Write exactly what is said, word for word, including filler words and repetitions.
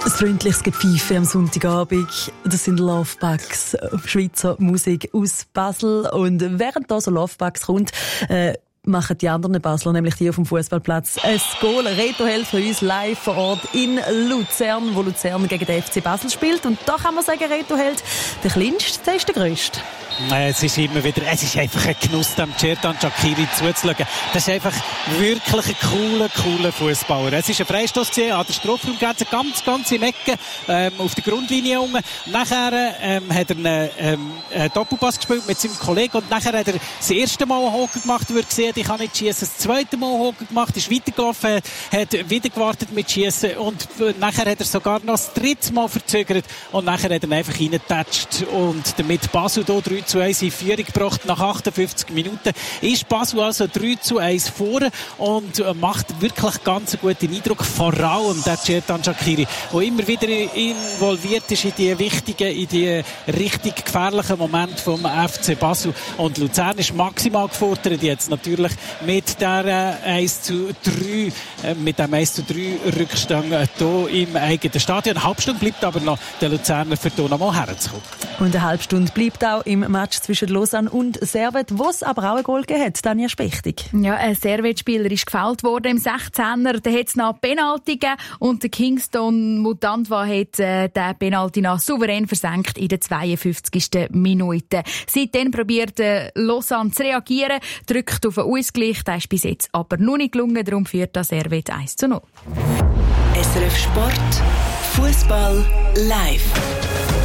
Ein freundliches Gepfeife am Sonntagabend. Das sind Lovebugs, Schweizer Musik aus Basel. Und während da so Lovebugs kommt, äh, machen die anderen Basler, nämlich die auf dem Fußballplatz, ein Goal. Reto-Held für uns live vor Ort in Luzern, wo Luzern gegen den F C Basel spielt. Und da kann man sagen, Reto-Held, der Kleinste, der ist der Grösste. Es ist immer wieder, es ist einfach ein Genuss, dem Xherdan Shaqiri zuzuschauen. Das ist einfach wirklich ein cooler, cooler Fußballer. Es ist ein Freistoß gesehen an der Strafraumgrenze, ganz, ganz im Ecken, ähm, auf der Grundlinie unten. Nachher, ähm, hat er einen, ähm, einen Doppelpass gespielt mit seinem Kollegen und nachher hat er das erste Mal einen Hocker gemacht, wo er gesehen hat, ich kann nicht schiessen. Das zweite Mal einen Hocker gemacht, ist weitergelaufen, hat wieder gewartet mit Schiessen und nachher hat er sogar noch das dritte Mal verzögert und nachher hat er einfach reingetatscht und damit Basel hier drei zu eins in Führung gebracht. Nach achtundfünfzig Minuten ist Basel also drei zu eins vor und macht wirklich ganz einen guten Eindruck. Vor allem der Xherdan Shaqiri, der immer wieder involviert ist in die wichtigen, in die richtig gefährlichen Momente vom F C Basel. Und Luzern ist maximal gefordert jetzt natürlich mit der eins zu drei, mit dem eins zu drei Rückstand hier im eigenen Stadion. Eine halbe Stunde bleibt aber noch der Luzerner für hier noch mal herzukommen. Und eine halbe Stunde bleibt auch im Match zwischen Lausanne und Servette, wo es aber auch ein Goal gegeben hat. Tanja Spechtig. Ja, ein Servette-Spieler ist gefällt worden im sechzehner. Da hat es noch Penalty gegeben und der Kingston Mutantwa hat äh, den Penalty noch souverän versenkt in der zweiundfünfzigsten Minute. Seitdem probiert äh, Lausanne zu reagieren, drückt auf einen Ausgleich. Der ist bis jetzt aber noch nicht gelungen, darum führt das Servette eins zu null. S R F Sport, Fußball live.